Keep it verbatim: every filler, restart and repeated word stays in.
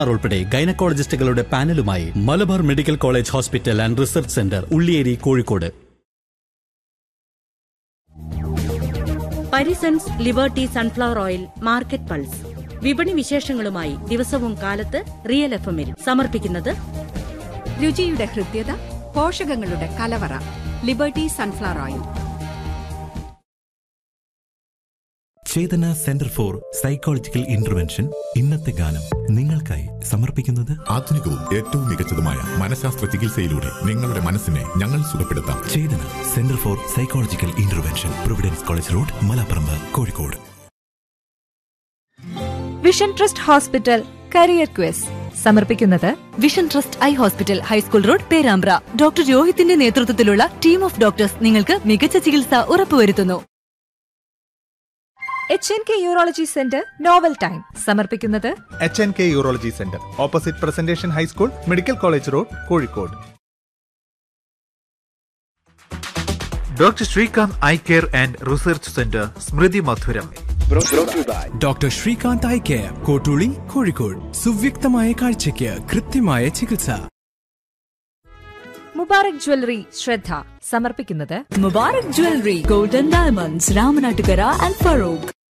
ഉൾപ്പെടെ ഗൈനക്കോളജിസ്റ്റുകളുടെ പാനലുമായി Malabar medical college hospital and research centre, Ulliyeri, Kozhikode. Parisons liberty sunflower oil market pulse. വിപണി വിശേഷങ്ങളുമായി ദിവസവും കാലത്ത് റിയൽ എഫ് എമ്മിൽ സമർപ്പിക്കുന്നത് രുചിയുടെ ഹൃദ്യത, പോഷകങ്ങളുടെ കലവറ. Liberty sunflower oil. Chetana centre for psychological intervention ഇന്നത്തെ ഗാനം നിങ്ങൾക്കായി സമർപ്പിക്കുന്നത് ആധുനികവും ഏറ്റവും മികച്ചതുമായ മനഃശാസ്ത്ര ചികിത്സയിലൂടെ നിങ്ങളുടെ മനസ്സിനെ ഞങ്ങൾ സുഖപ്പെടുത്താം. ചേതന centre for psychological intervention, Providence college road, Malaparamba, Kozhikode. Vision trust hospital career quiz സമർപ്പിക്കുന്നത് vision trust eye hospital, high school road, Perambra. Doctor രോഹിത്തിന്റെ നേതൃത്വത്തിലുള്ള ടീം ഓഫ് ഡോക്ടേഴ്സ് നിങ്ങൾക്ക് മികച്ച ചികിത്സ ഉറപ്പുവരുത്തുന്നു. H N K urology centre novel time സമർപ്പിക്കുന്നത് H N K urology centre, opposite presentation high school, medical college road, Kozhikode. Doctor Srikanth eye care and research centre, സ്മൃതി മധുരം. Doctor Srikanth eye care, Kottooli, Kozhikode. സുവ്യക്തമായ കാഴ്ചയ്ക്ക് കൃത്യമായ ചികിത്സ. മുബാറക് ജ്വല്ലറി ശ്രദ്ധ സമർപ്പിക്കുന്നത് Mubarak jewellery, golden diamonds, Ramanattukara and Farooq.